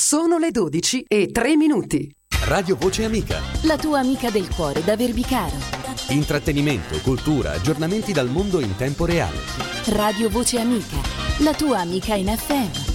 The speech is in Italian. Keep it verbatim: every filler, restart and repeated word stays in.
Sono le dodici e tre minuti. Radio Voce Amica. La tua amica del cuore da Verbicaro. Intrattenimento, cultura, aggiornamenti dal mondo in tempo reale. Radio Voce Amica, la tua amica in F M.